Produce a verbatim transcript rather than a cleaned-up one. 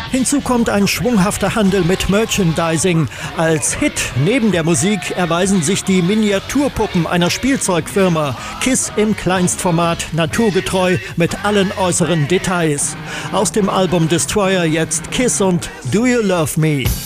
Hinzu kommt ein schwunghafter Handel mit Merchandising. Als Hit neben der Musik erweisen sich die Miniaturpuppen einer Spielzeugfirma. Kiss im Kleinstformat, naturgetreu mit allen äußeren Details. Aus dem Album Destroyer jetzt Kiss und Do You Love Me?